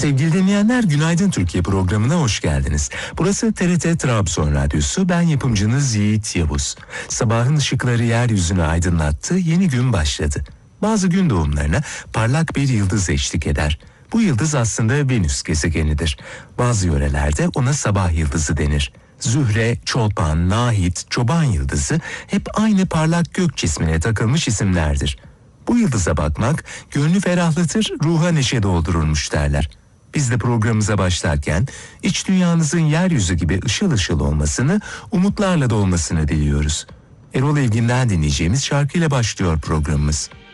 Sevgili dinleyenler, Günaydın Türkiye programına hoş geldiniz. Burası TRT Trabzon Radyosu, ben yapımcınız Yiğit Yavuz. Sabahın ışıkları yeryüzünü aydınlattı, yeni gün başladı. Bazı gün doğumlarına parlak bir yıldız eşlik eder. Bu yıldız aslında Venüs gezegenidir. Bazı yörelerde ona sabah yıldızı denir. Zühre, Çolpan, Nahit, Çoban yıldızı hep aynı parlak gök cismine takılmış isimlerdir. Bu yıldıza bakmak gönlü ferahlatır, ruha neşe doldururmuş derler. Biz de programımıza başlarken iç dünyanızın yeryüzü gibi ışıl ışıl olmasını, umutlarla dolmasını diliyoruz. Erol Evgin'den dinleyeceğimiz şarkıyla başlıyor programımız.